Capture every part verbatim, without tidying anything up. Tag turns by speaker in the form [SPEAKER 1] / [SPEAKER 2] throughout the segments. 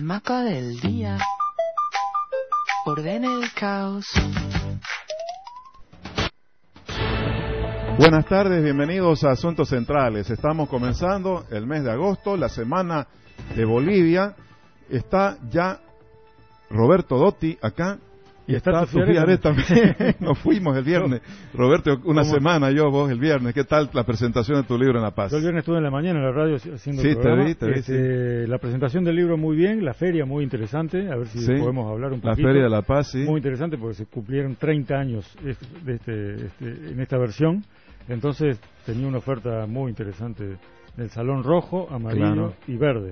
[SPEAKER 1] hamaca del día. Ordena el caos.
[SPEAKER 2] Buenas tardes, bienvenidos a Asuntos Centrales. Estamos comenzando el mes de agosto, la semana de Bolivia. Está ya Roberto Dotti acá. Y está Sofía Aret también. Nos fuimos el viernes. Roberto, una ¿Cómo? semana, yo, vos el viernes. ¿Qué tal la presentación de tu libro en La Paz?
[SPEAKER 3] Yo el viernes estuve en la mañana en la radio haciendo
[SPEAKER 2] sí,
[SPEAKER 3] el programa.
[SPEAKER 2] Sí, te vi, te vi.
[SPEAKER 3] Este, sí. La presentación del libro muy bien, la feria muy interesante. A ver si sí. podemos hablar un poquito.
[SPEAKER 2] La Feria de La Paz, sí.
[SPEAKER 3] Muy interesante porque se cumplieron treinta años de este, este, en esta versión. Entonces tenía una oferta muy interesante del Salón Rojo, Amarillo claro. y Verde.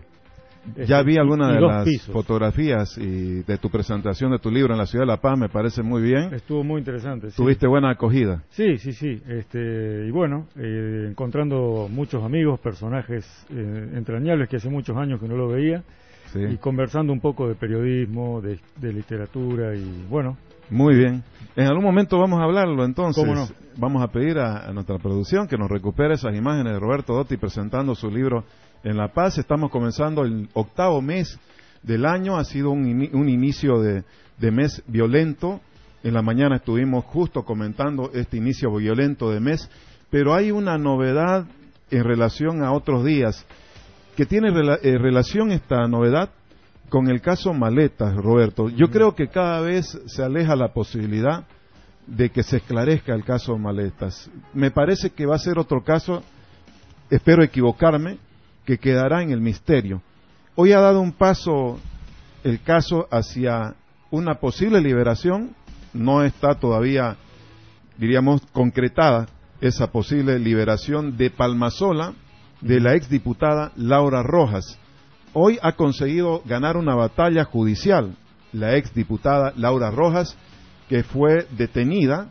[SPEAKER 2] Ya vi algunas de las
[SPEAKER 3] pisos.
[SPEAKER 2] fotografías y de tu presentación de tu libro en la ciudad de La Paz, me parece muy bien.
[SPEAKER 3] Estuvo muy interesante. Sí.
[SPEAKER 2] ¿Tuviste buena acogida?
[SPEAKER 3] Sí, sí, sí. Este, y bueno, eh, encontrando muchos amigos, personajes eh, entrañables que hace muchos años que no lo veía, sí. y conversando un poco de periodismo, de, de literatura y bueno.
[SPEAKER 2] Muy bien. En algún momento vamos a hablarlo entonces.
[SPEAKER 3] ¿Cómo no?
[SPEAKER 2] Vamos a pedir a, a nuestra producción que nos recupere esas imágenes de Roberto Dotti presentando su libro en La Paz. Estamos comenzando el octavo mes del año. Ha sido un, in, un inicio de, de mes violento. En la mañana estuvimos justo comentando este inicio violento de mes. Pero hay una novedad en relación a otros días. Que tiene rela, eh, relación esta novedad con el caso Maletas, Roberto. Yo creo que cada vez se aleja la posibilidad de que se esclarezca el caso Maletas. Me parece que va a ser otro caso, espero equivocarme, que quedará en el misterio. Hoy ha dado un paso el caso hacia una posible liberación. No está todavía, diríamos, concretada esa posible liberación de Palmasola, de la exdiputada Laura Rojas. Hoy ha conseguido ganar una batalla judicial la exdiputada Laura Rojas, que fue detenida.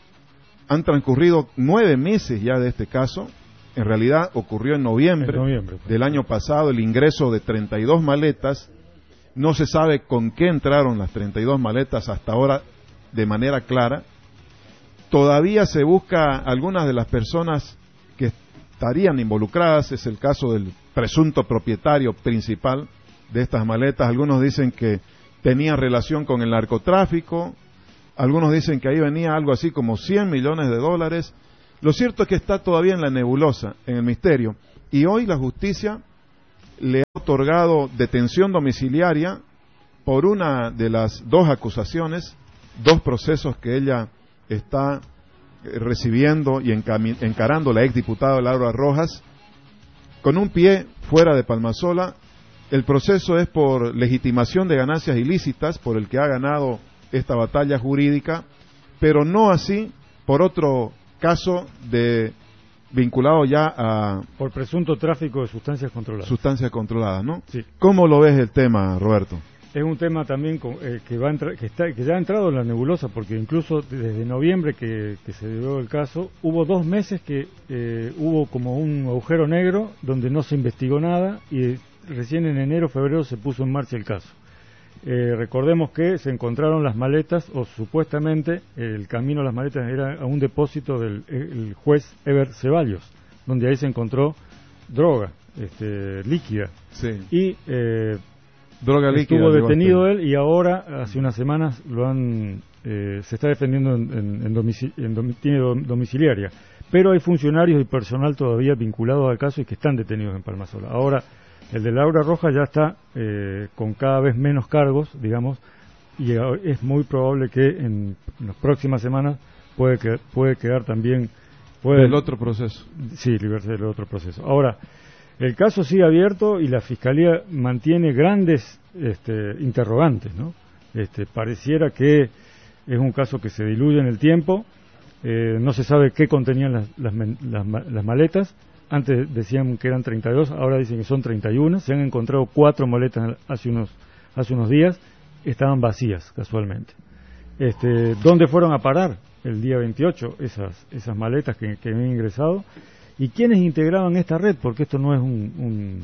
[SPEAKER 2] Han transcurrido nueve meses ya de este caso. En realidad ocurrió en noviembre,
[SPEAKER 3] en noviembre pues.
[SPEAKER 2] del año pasado el ingreso de treinta y dos maletas. No se sabe con qué entraron las treinta y dos maletas hasta ahora de manera clara. Todavía se busca algunas de las personas que estarían involucradas. Es el caso del presunto propietario principal de estas maletas. Algunos dicen que tenía relación con el narcotráfico, algunos dicen que ahí venía algo así como cien millones de dólares. Lo cierto es que está todavía en la nebulosa, en el misterio, y hoy la justicia le ha otorgado detención domiciliaria por una de las dos acusaciones, dos procesos que ella está recibiendo y encarando la exdiputada Laura Rojas, con un pie fuera de Palmasola. El proceso es por legitimación de ganancias ilícitas, por el que ha ganado esta batalla jurídica, pero no así por otro caso de vinculado ya a...
[SPEAKER 3] Por presunto tráfico de sustancias controladas.
[SPEAKER 2] Sustancias controladas, ¿no?
[SPEAKER 3] Sí.
[SPEAKER 2] ¿Cómo lo ves el tema, Roberto?
[SPEAKER 3] Es un tema también eh, que, va a entrar, que, está, que ya ha entrado en la nebulosa, porque incluso desde noviembre que, que se dio el caso, hubo dos meses que eh, hubo como un agujero negro donde no se investigó nada y recién en enero, febrero se puso en marcha el caso. Eh, recordemos que se encontraron las maletas, o supuestamente el camino a las maletas era a un depósito del el juez Eber Ceballos, donde ahí se encontró droga este, líquida.
[SPEAKER 2] Sí.
[SPEAKER 3] Y... Eh,
[SPEAKER 2] Droga líquida,
[SPEAKER 3] estuvo detenido él y ahora hace unas semanas lo han eh, se está defendiendo en, en, en, domicil, en domi, tiene domiciliaria, pero hay funcionarios y personal todavía vinculados al caso y que están detenidos en Palmasola. Ahora el de Laura Rojas ya está eh, con cada vez menos cargos, digamos, y es muy probable que en, en las próximas semanas puede que, puede quedar también puede,
[SPEAKER 2] el otro proceso.
[SPEAKER 3] Sí, liberarse del otro proceso. Ahora el caso sigue abierto y la Fiscalía mantiene grandes este, interrogantes, ¿no? Este, pareciera que es un caso que se diluye en el tiempo, eh, no se sabe qué contenían las, las, las, las maletas. Antes decían que eran treinta y dos, ahora dicen que son treinta y uno. Se han encontrado cuatro maletas hace unos, hace unos días, estaban vacías casualmente. Este, ¿Dónde fueron a parar el día veintiocho esas, esas maletas que, que habían ingresado? ¿Y quiénes integraban esta red? Porque esto no es un, un,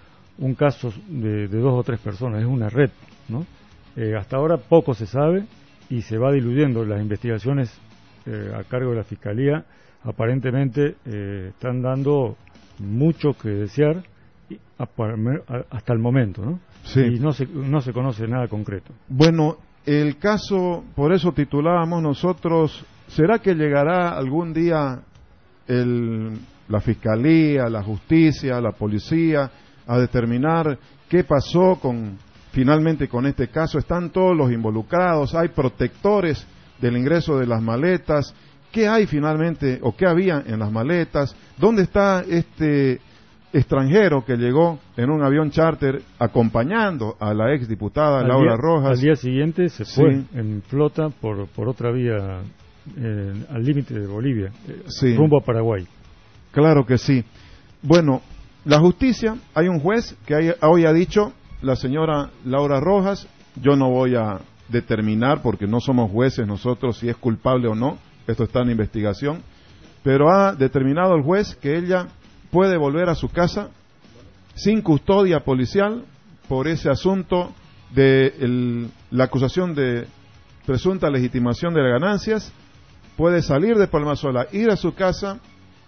[SPEAKER 3] un caso de, de dos o tres personas, es una red, ¿no? Eh, hasta ahora poco se sabe y se va diluyendo. Las investigaciones eh, a cargo de la Fiscalía aparentemente eh, están dando mucho que desear hasta el momento, ¿no?
[SPEAKER 2] Sí.
[SPEAKER 3] Y no se, no se conoce nada concreto.
[SPEAKER 2] Bueno, el caso, por eso titulábamos nosotros, ¿será que llegará algún día el, la Fiscalía, la Justicia, la Policía a determinar qué pasó con finalmente con este caso? Están todos los involucrados, hay protectores del ingreso de las maletas. ¿Qué hay finalmente o qué había en las maletas? ¿Dónde está este extranjero que llegó en un avión charter acompañando a la exdiputada
[SPEAKER 3] al
[SPEAKER 2] Laura
[SPEAKER 3] día,
[SPEAKER 2] Rojas?
[SPEAKER 3] Al día siguiente se fue
[SPEAKER 2] Sí.
[SPEAKER 3] en flota por, por otra vía eh, al límite de Bolivia, eh,
[SPEAKER 2] Sí.
[SPEAKER 3] rumbo a Paraguay.
[SPEAKER 2] Claro que sí. Bueno, la justicia, hay un juez que hay, hoy ha dicho, la señora Laura Rojas, yo no voy a determinar porque no somos jueces nosotros si es culpable o no, esto está en investigación, pero ha determinado el juez que ella puede volver a su casa sin custodia policial por ese asunto de el, la acusación de presunta legitimación de las ganancias. Puede salir de Palmasola, ir a su casa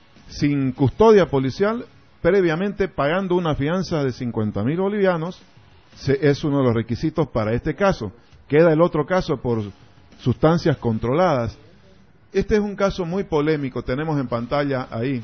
[SPEAKER 2] sin custodia policial, previamente pagando una fianza de cincuenta mil bolivianos. Se, es uno de los requisitos para este caso. Queda el otro caso por sustancias controladas. Este es un caso muy polémico, tenemos en pantalla ahí.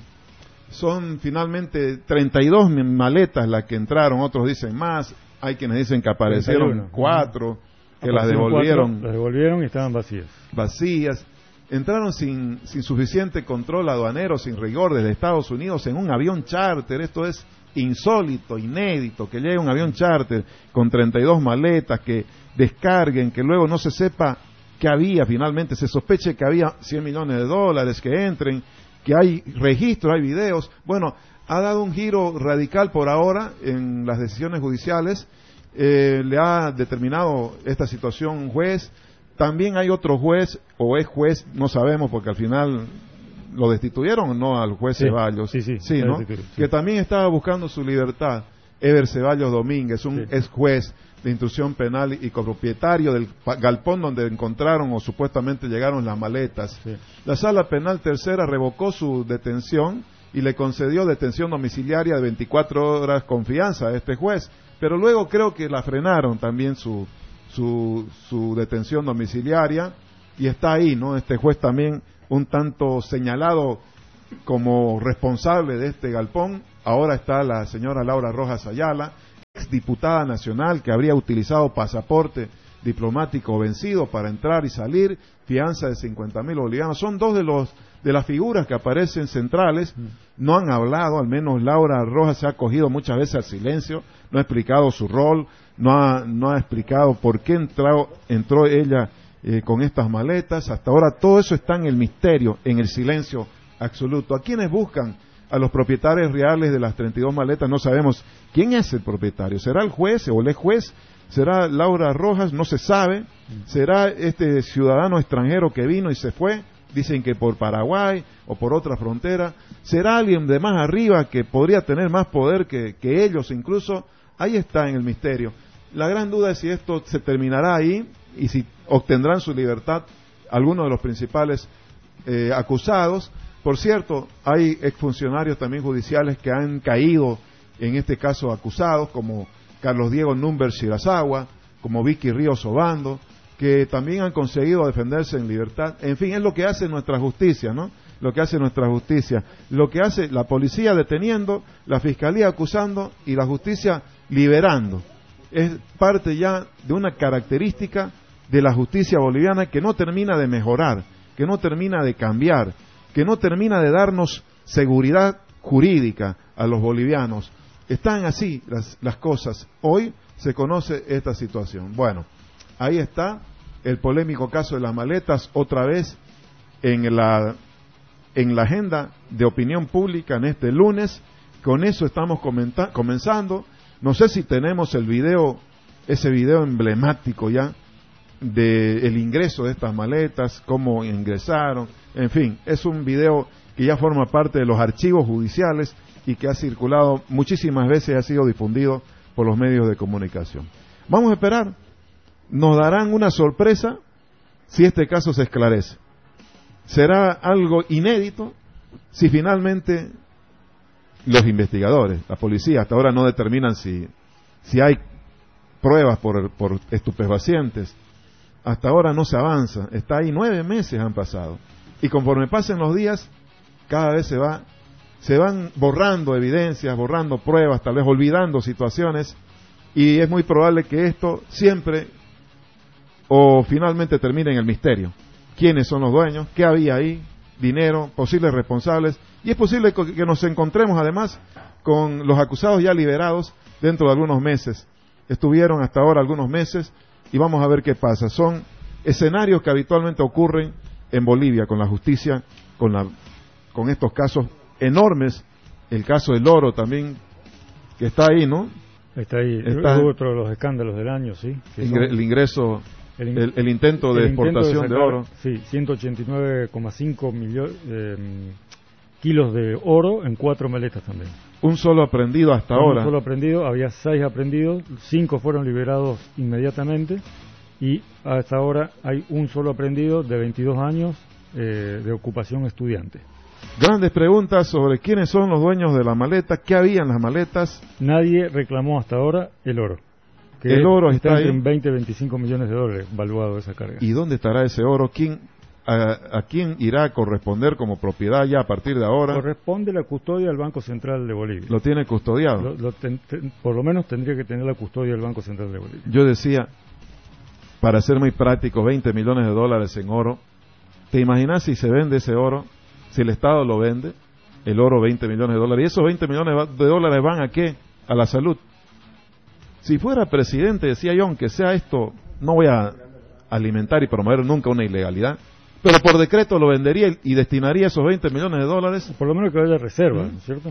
[SPEAKER 2] Son finalmente treinta y dos maletas las que entraron, otros dicen más, hay quienes dicen que aparecieron
[SPEAKER 3] treinta y uno.
[SPEAKER 2] cuatro, que
[SPEAKER 3] Aparecieron
[SPEAKER 2] las devolvieron
[SPEAKER 3] cuatro, las devolvieron y estaban vacías.
[SPEAKER 2] vacías. Entraron sin, sin suficiente control aduanero, sin rigor, desde Estados Unidos en un avión charter. Esto es insólito, inédito, que llegue un avión charter con treinta y dos maletas, que descarguen, que luego no se sepa que había finalmente, se sospeche que había cien millones de dólares, que entren, que hay registros, hay videos. Bueno, ha dado un giro radical por ahora en las decisiones judiciales, eh, le ha determinado esta situación un juez. También hay otro juez, o es juez, no sabemos, porque al final lo destituyeron o no al juez
[SPEAKER 3] Sí,
[SPEAKER 2] Ceballos,
[SPEAKER 3] sí, sí,
[SPEAKER 2] sí, ¿no?
[SPEAKER 3] sí.
[SPEAKER 2] Que también estaba buscando su libertad. Ever Ceballos Domínguez, un
[SPEAKER 3] Sí.
[SPEAKER 2] ex juez de instrucción penal y copropietario del galpón donde encontraron o supuestamente llegaron las maletas.
[SPEAKER 3] Sí.
[SPEAKER 2] La Sala Penal Tercera revocó su detención y le concedió detención domiciliaria de veinticuatro horas con fianza a este juez, pero luego creo que la frenaron también su su, su detención domiciliaria y está ahí, ¿no? Este juez también un tanto señalado como responsable de este galpón. Ahora está la señora Laura Rojas Ayala, exdiputada nacional que habría utilizado pasaporte diplomático vencido para entrar y salir, fianza de cincuenta mil bolivianos. Son dos de los de las figuras que aparecen centrales. No han hablado, al menos Laura Rojas se ha acogido muchas veces al silencio, no ha explicado su rol, no ha, no ha explicado por qué entró, entró ella eh, con estas maletas. Hasta ahora todo eso está en el misterio, en el silencio absoluto. ¿A quiénes buscan? A los propietarios reales de las treinta y dos maletas. No sabemos quién es el propietario. ¿Será el juez o el ex juez? ¿Será Laura Rojas? No se sabe. ¿Será este ciudadano extranjero que vino y se fue? Dicen que por Paraguay o por otra frontera. ¿Será alguien de más arriba que podría tener más poder que, que ellos incluso? Ahí está en el misterio. La gran duda es si esto se terminará ahí y si obtendrán su libertad algunos de los principales eh, acusados. Por cierto, hay exfuncionarios también judiciales que han caído en este caso acusados, como Carlos Diego Number Shirazawa, como Vicky Ríos Obando, que también han conseguido defenderse en libertad. En fin, es lo que hace nuestra justicia, ¿no? Lo que hace nuestra justicia. Lo que hace la policía deteniendo, la fiscalía acusando y la justicia liberando. Es parte ya de una característica de la justicia boliviana que no termina de mejorar, que no termina de cambiar, que no termina de darnos seguridad jurídica a los bolivianos. Están así las, las cosas. Hoy se conoce esta situación. Bueno, ahí está el polémico caso de las maletas, otra vez en la, en la agenda de opinión pública en este lunes. Con eso estamos comenta- comenzando. No sé si tenemos el video, ese video emblemático ya, de el ingreso de estas maletas, cómo ingresaron, en fin, es un video que ya forma parte de los archivos judiciales y que ha circulado muchísimas veces y ha sido difundido por los medios de comunicación. Vamos a esperar, nos darán una sorpresa si este caso se esclarece. Será algo inédito si finalmente los investigadores, la policía, hasta ahora no determinan si, si hay pruebas por, por estupefacientes. Hasta ahora no se avanza, está ahí, nueve meses han pasado. Y conforme pasen los días, cada vez se va, se van borrando evidencias, borrando pruebas, tal vez olvidando situaciones, y es muy probable que esto siempre o finalmente termine en el misterio. ¿Quiénes son los dueños? ¿Qué había ahí? Dinero, posibles responsables, y es posible que nos encontremos además con los acusados ya liberados dentro de algunos meses. Estuvieron hasta ahora algunos meses y vamos a ver qué pasa. Son escenarios que habitualmente ocurren en Bolivia con la justicia, con la con estos casos enormes, el caso del oro también, que está ahí, ¿no?
[SPEAKER 3] Está ahí,
[SPEAKER 2] está
[SPEAKER 3] otro de los escándalos del año, sí.
[SPEAKER 2] Ingre, el ingreso, el, in, el, el intento de
[SPEAKER 3] el
[SPEAKER 2] exportación
[SPEAKER 3] intento de, sacar,
[SPEAKER 2] de oro.
[SPEAKER 3] Sí, ciento ochenta y nueve coma cinco millones eh, kilos de oro en cuatro maletas también.
[SPEAKER 2] Un solo aprehendido hasta
[SPEAKER 3] Un
[SPEAKER 2] ahora.
[SPEAKER 3] Un solo aprehendido, había seis aprehendidos, cinco fueron liberados inmediatamente y hasta ahora hay un solo aprehendido de veintidós años eh, de ocupación estudiante.
[SPEAKER 2] Grandes preguntas sobre quiénes son los dueños de la maleta, qué había en las maletas.
[SPEAKER 3] Nadie reclamó hasta ahora el oro. Que
[SPEAKER 2] el oro
[SPEAKER 3] está,
[SPEAKER 2] está
[SPEAKER 3] en
[SPEAKER 2] ahí.
[SPEAKER 3] veinte, veinticinco millones de dólares valuado esa carga.
[SPEAKER 2] ¿Y dónde estará ese oro? ¿Quién, a, a quién irá a corresponder como propiedad ya a partir de ahora?
[SPEAKER 3] Corresponde la custodia al Banco Central de Bolivia.
[SPEAKER 2] ¿Lo tiene custodiado?
[SPEAKER 3] Lo, lo ten, ten, por lo menos tendría que tener la custodia del Banco Central de Bolivia.
[SPEAKER 2] Yo decía, para ser muy práctico, veinte millones de dólares en oro. ¿Te imaginas si se vende ese oro? Si el Estado lo vende, el oro veinte millones de dólares. ¿Y esos veinte millones de dólares van a qué? A la salud. Si fuera presidente, decía yo, aunque sea esto, no voy a alimentar y promover nunca una ilegalidad, pero por decreto lo vendería y destinaría esos veinte millones de dólares.
[SPEAKER 3] Por lo menos que vaya a reserva, ¿no es cierto?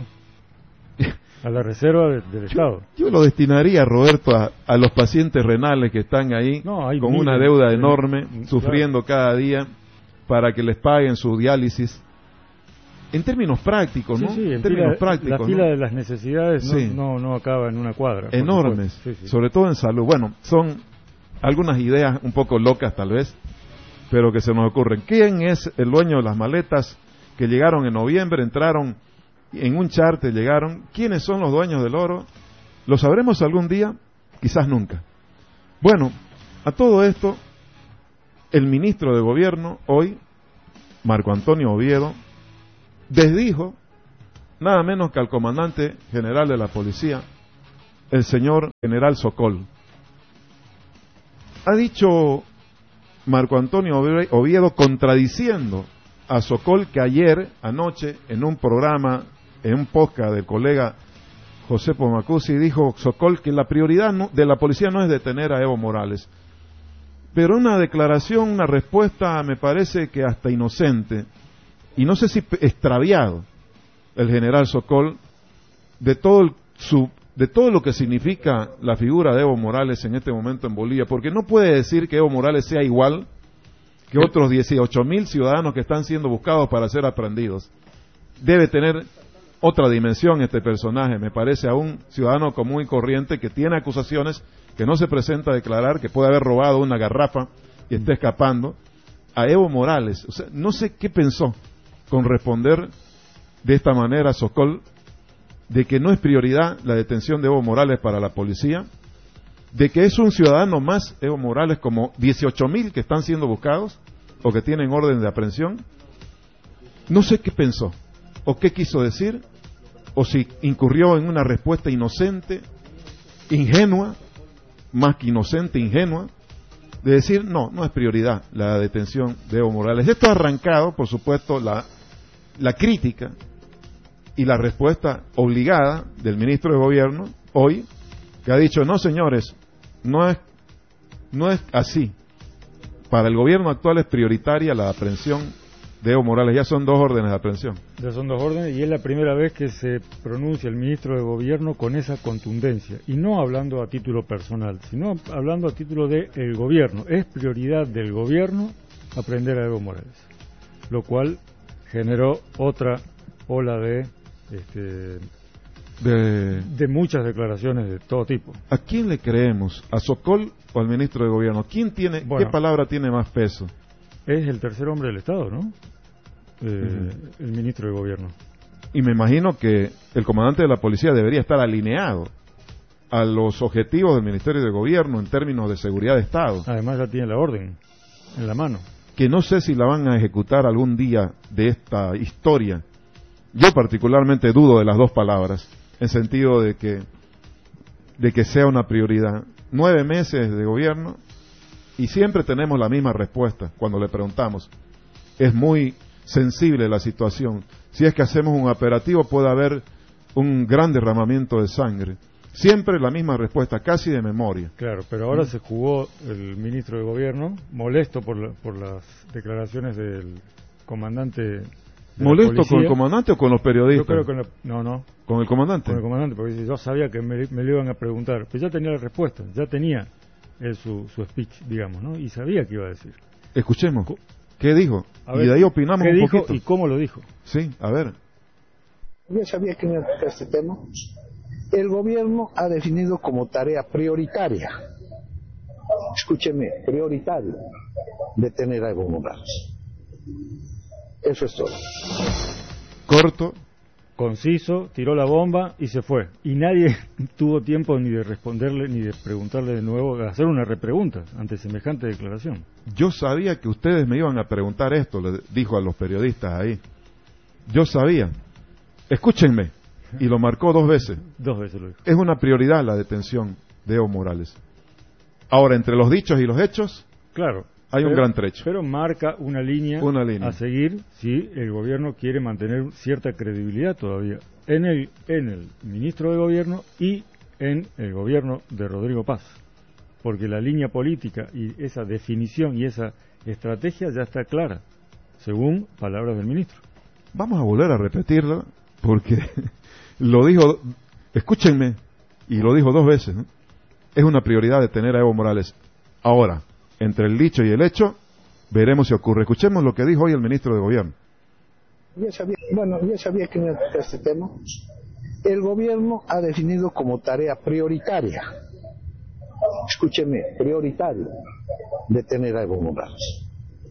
[SPEAKER 3] A la reserva de, del Estado.
[SPEAKER 2] Yo, yo lo destinaría, Roberto, a, a los pacientes renales que están ahí
[SPEAKER 3] no, hay
[SPEAKER 2] con
[SPEAKER 3] miles,
[SPEAKER 2] una deuda
[SPEAKER 3] de,
[SPEAKER 2] enorme,
[SPEAKER 3] claro.
[SPEAKER 2] sufriendo cada día para que les paguen su diálisis. En términos prácticos, ¿no?
[SPEAKER 3] Sí, sí, en
[SPEAKER 2] términos
[SPEAKER 3] fila,
[SPEAKER 2] prácticos,
[SPEAKER 3] la fila
[SPEAKER 2] ¿no?
[SPEAKER 3] de las necesidades no,
[SPEAKER 2] sí.
[SPEAKER 3] no, no acaba en una cuadra.
[SPEAKER 2] Enormes,
[SPEAKER 3] sí, sí.
[SPEAKER 2] sobre todo en salud. Bueno, son algunas ideas un poco locas tal vez, pero que se nos ocurren. ¿Quién es el dueño de las maletas que llegaron en noviembre, entraron en un charter, llegaron? ¿Quiénes son los dueños del oro? ¿Lo sabremos algún día? Quizás nunca. Bueno, a todo esto, el ministro de Gobierno hoy, Marco Antonio Oviedo, desdijo nada menos que al comandante general de la policía, el señor general Sokol. Ha dicho Marco Antonio Oviedo, contradiciendo a Sokol, que ayer, anoche, en un programa, en un podcast del colega José Pomacuzzi, dijo Sokol que la prioridad no, de la policía no es detener a Evo Morales. Pero una declaración, una respuesta, me parece que hasta inocente, y no sé si extraviado, el general Sokol, de todo, el, su, de todo lo que significa la figura de Evo Morales en este momento en Bolivia, porque no puede decir que Evo Morales sea igual que otros dieciocho mil ciudadanos que están siendo buscados para ser aprehendidos. Debe tener otra dimensión este personaje, me parece a un ciudadano común y corriente que tiene acusaciones, que no se presenta a declarar, que puede haber robado una garrafa y está escapando, a Evo Morales. O sea, no sé qué pensó con responder de esta manera a Sokol, de que no es prioridad la detención de Evo Morales para la policía, de que es un ciudadano más, Evo Morales, como dieciocho mil que están siendo buscados o que tienen orden de aprehensión. No sé qué pensó o qué quiso decir, o si incurrió en una respuesta inocente, ingenua, más que inocente, ingenua, de decir, no, no es prioridad la detención de Evo Morales. Esto ha arrancado, por supuesto, la, la crítica y la respuesta obligada del ministro de Gobierno hoy, que ha dicho, no señores, no es, no es así. Para el gobierno actual es prioritaria la aprehensión de Evo Morales. Ya son dos órdenes de aprehensión.
[SPEAKER 3] Ya son dos órdenes y es la primera vez que se pronuncia el ministro de Gobierno con esa contundencia. Y no hablando a título personal, sino hablando a título del gobierno. Es prioridad del gobierno aprehender a Evo Morales. Lo cual generó otra ola de... Este,
[SPEAKER 2] de,
[SPEAKER 3] de muchas declaraciones de todo tipo.
[SPEAKER 2] ¿A quién le creemos? ¿A Sokol o al ministro de Gobierno? ¿Quién tiene,
[SPEAKER 3] bueno,
[SPEAKER 2] qué palabra tiene más peso?
[SPEAKER 3] Es el tercer hombre del Estado, ¿no? Eh,
[SPEAKER 2] uh-huh.
[SPEAKER 3] El ministro de Gobierno.
[SPEAKER 2] y me imagino que el comandante de la policía debería estar alineado a los objetivos del Ministerio de Gobierno en términos de seguridad de Estado.
[SPEAKER 3] Además ya tiene la orden en la mano.
[SPEAKER 2] Que no sé si la van a ejecutar algún día de esta historia. Yo particularmente dudo de las dos palabras, en sentido de que, de que sea una prioridad. Nueve meses de gobierno y siempre tenemos la misma respuesta cuando le preguntamos. Es muy sensible la situación. Si es que hacemos un operativo puede haber un gran derramamiento de sangre. Siempre la misma respuesta, casi de memoria.
[SPEAKER 3] Claro, pero ahora ¿Mm? se jugó el ministro de Gobierno, molesto por, la, por las declaraciones del comandante de
[SPEAKER 2] ¿Molesto con el comandante o con los periodistas?
[SPEAKER 3] Yo creo que con la, no, no.
[SPEAKER 2] ¿Con el comandante?
[SPEAKER 3] Con el comandante, porque yo sabía que me, me lo iban a preguntar. Pero ya tenía la respuesta, ya tenía él su, su speech, digamos, ¿no? Y sabía qué iba a decir.
[SPEAKER 2] Escuchemos. ¿Qué dijo?
[SPEAKER 3] A ver,
[SPEAKER 2] y de ahí opinamos
[SPEAKER 3] ¿qué
[SPEAKER 2] un
[SPEAKER 3] dijo
[SPEAKER 2] poquito.
[SPEAKER 3] Y cómo lo dijo?
[SPEAKER 2] Sí, a ver.
[SPEAKER 4] Ya sabía que iba a tocar este tema. El gobierno ha definido como tarea prioritaria, escúcheme, prioritaria, detener a Evo Morales. Eso es todo.
[SPEAKER 2] Corto.
[SPEAKER 3] Conciso, tiró la bomba y se fue. Y nadie tuvo tiempo ni de responderle, ni de preguntarle de nuevo, de hacer una repregunta ante semejante declaración.
[SPEAKER 2] Yo sabía que ustedes me iban a preguntar esto, le dijo a los periodistas ahí. Yo sabía. Escúchenme. Y lo marcó dos veces.
[SPEAKER 3] Dos veces lo dijo.
[SPEAKER 2] Es una prioridad la detención de Evo Morales. Ahora, entre los dichos y los hechos,
[SPEAKER 3] claro,
[SPEAKER 2] hay
[SPEAKER 3] pero,
[SPEAKER 2] un gran trecho.
[SPEAKER 3] Pero marca una línea,
[SPEAKER 2] una línea
[SPEAKER 3] a seguir si el gobierno quiere mantener cierta credibilidad todavía en el, en el ministro de Gobierno y en el gobierno de Rodrigo Paz. Porque la línea política y esa definición y esa estrategia ya está clara, según palabras del ministro.
[SPEAKER 2] Vamos a volver a repetirlo, porque lo dijo, escúchenme, y lo dijo dos veces, ¿no? Es una prioridad detener a Evo Morales. Ahora, entre el dicho y el hecho, veremos si ocurre. Escuchemos lo que dijo hoy el ministro de Gobierno.
[SPEAKER 4] Ya sabía, bueno, ya sabía que iba a tocar este tema. El gobierno ha definido como tarea prioritaria, escúcheme, prioritaria, detener a Evo Morales.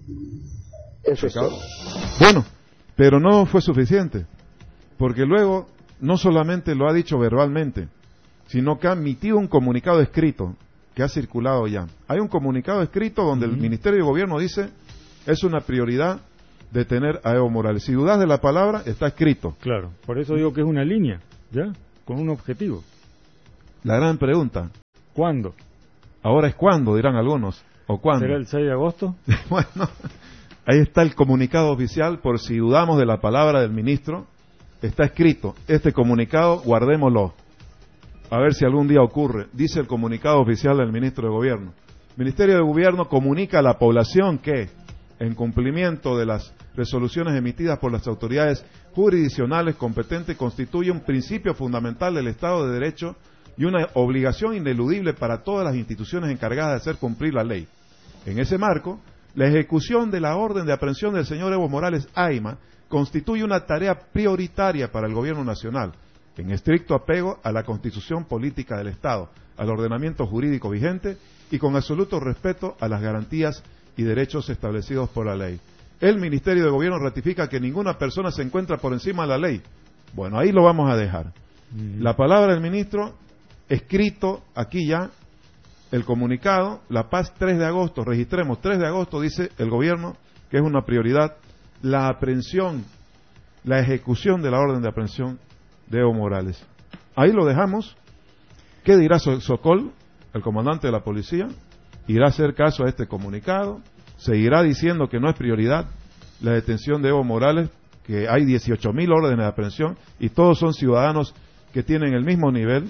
[SPEAKER 4] Eso es todo.
[SPEAKER 2] Bueno, pero no fue suficiente, porque luego no solamente lo ha dicho verbalmente, sino que ha emitido un comunicado escrito que ha circulado ya. Hay un comunicado escrito donde uh-huh. el Ministerio de Gobierno dice es una prioridad detener a Evo Morales. Si dudas de la palabra, está escrito.
[SPEAKER 3] Claro, por eso digo que es una línea, ¿ya? Con un objetivo.
[SPEAKER 2] La gran pregunta.
[SPEAKER 3] ¿Cuándo?
[SPEAKER 2] Ahora es cuándo, dirán algunos. ¿O cuándo?
[SPEAKER 3] ¿Será el seis de agosto?
[SPEAKER 2] Bueno, ahí está el comunicado oficial, por si dudamos de la palabra del ministro. Está escrito, este comunicado guardémoslo, a ver si algún día ocurre. Dice el comunicado oficial del ministro de Gobierno. El Ministerio de Gobierno comunica a la población que, en cumplimiento de las resoluciones emitidas por las autoridades jurisdiccionales competentes, constituye un principio fundamental del Estado de Derecho y una obligación ineludible para todas las instituciones encargadas de hacer cumplir la ley. En ese marco, la ejecución de la orden de aprehensión del señor Evo Morales Ayma constituye una tarea prioritaria para el Gobierno Nacional, en estricto apego a la Constitución Política del Estado, al ordenamiento jurídico vigente y con absoluto respeto a las garantías y derechos establecidos por la ley. El Ministerio de Gobierno ratifica que ninguna persona se encuentra por encima de la ley. Bueno, ahí lo vamos a dejar. Mm. La palabra del ministro, escrito aquí ya, el comunicado, La Paz, tres de agosto, registremos, tres de agosto, dice el Gobierno que es una prioridad la aprehensión, la ejecución de la orden de aprehensión de Evo Morales. Ahí lo dejamos. ¿Qué dirá Sokol, el comandante de la policía? ¿Irá a hacer caso a este comunicado? ¿Seguirá diciendo que no es prioridad la detención de Evo Morales, que hay dieciocho mil órdenes de aprehensión y todos son ciudadanos que tienen el mismo nivel,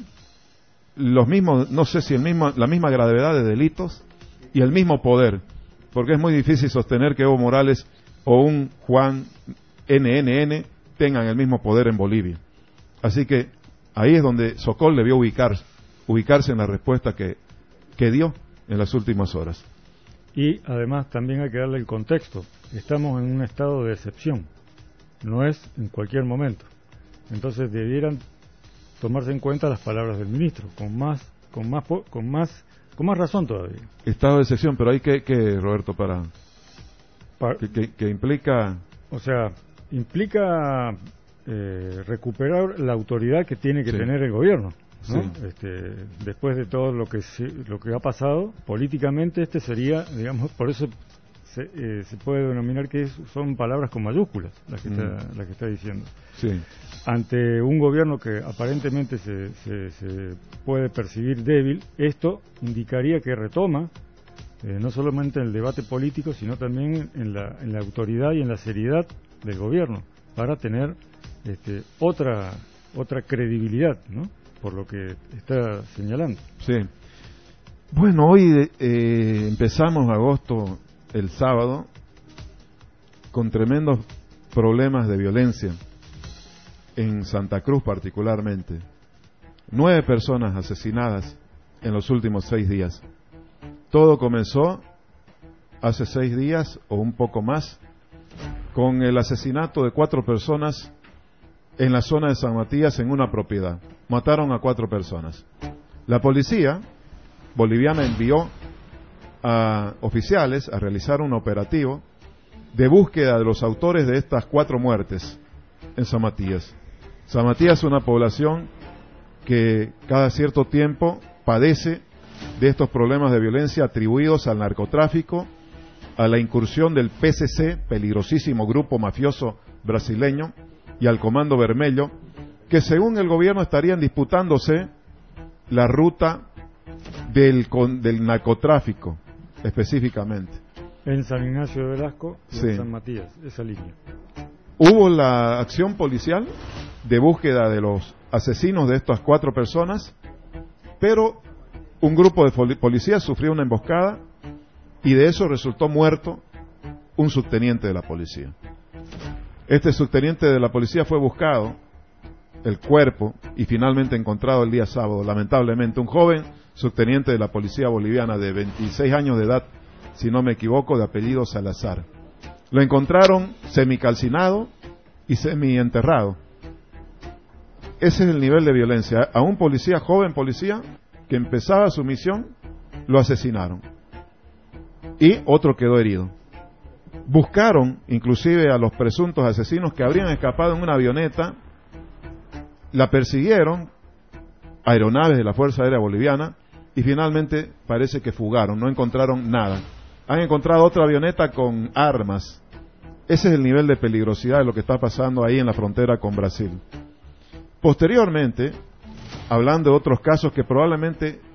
[SPEAKER 2] los mismos, no sé si el mismo, la misma gravedad de delitos y el mismo poder? Porque es muy difícil sostener que Evo Morales o un Juan N N N tengan el mismo poder en Bolivia. Así que ahí es donde Sokol debió ubicarse, ubicarse en la respuesta que, que dio en las últimas horas.
[SPEAKER 3] Y además también hay que darle el contexto. Estamos en un estado de excepción, no es en cualquier momento. Entonces debieran tomarse en cuenta las palabras del ministro, con más, con más, con más, con más razón todavía.
[SPEAKER 2] Estado de excepción, pero hay que, que Roberto, para, para que, que, que implica,
[SPEAKER 3] o sea, implica eh, recuperar la autoridad que tiene que
[SPEAKER 2] Sí.
[SPEAKER 3] tener el gobierno, ¿no?
[SPEAKER 2] Sí.
[SPEAKER 3] Este, después de todo lo que se, lo que ha pasado políticamente, este sería, digamos, por eso se, eh, se puede denominar que es, son palabras con mayúsculas las que,
[SPEAKER 2] Mm.
[SPEAKER 3] está, las que está diciendo.
[SPEAKER 2] Sí.
[SPEAKER 3] Ante un gobierno que aparentemente se, se, se puede percibir débil, esto indicaría que retoma eh, no solamente en el debate político, sino también en la, en la autoridad y en la seriedad del gobierno, para tener este, otra otra credibilidad, ¿no? Por lo que está señalando.
[SPEAKER 2] Sí. Bueno, hoy eh, empezamos agosto, el sábado, con tremendos problemas de violencia, en Santa Cruz particularmente. Nueve personas asesinadas en los últimos seis días. Todo comenzó hace seis días o un poco más, con el asesinato de cuatro personas en la zona de San Matías en una propiedad. Mataron a cuatro personas. La policía boliviana envió a oficiales a realizar un operativo de búsqueda de los autores de estas cuatro muertes en San Matías. San Matías es una población que cada cierto tiempo padece de estos problemas de violencia atribuidos al narcotráfico, a la incursión del P C C, peligrosísimo grupo mafioso brasileño, y al Comando Vermelho, que según el gobierno estarían disputándose la ruta del, con, del narcotráfico, específicamente.
[SPEAKER 3] En San Ignacio de Velasco y
[SPEAKER 2] Sí.
[SPEAKER 3] en San Matías, esa línea.
[SPEAKER 2] Hubo la acción policial de búsqueda de los asesinos de estas cuatro personas, pero un grupo de policías sufrió una emboscada y de eso resultó muerto un subteniente de la policía. Este subteniente de la policía fue buscado, el cuerpo, y finalmente encontrado el día sábado, lamentablemente, un joven subteniente de la policía boliviana de veintiséis años de edad, si no me equivoco, de apellido Salazar. Lo encontraron semicalcinado y semienterrado. Ese es el nivel de violencia. A un policía, joven policía, que empezaba su misión, lo asesinaron. Y otro quedó herido. Buscaron inclusive a los presuntos asesinos que habrían escapado en una avioneta, la persiguieron, aeronaves de la Fuerza Aérea Boliviana, y finalmente parece que fugaron, no encontraron nada. Han encontrado otra avioneta con armas. Ese es el nivel de peligrosidad de lo que está pasando ahí en la frontera con Brasil. Posteriormente, hablando de otros casos que probablemente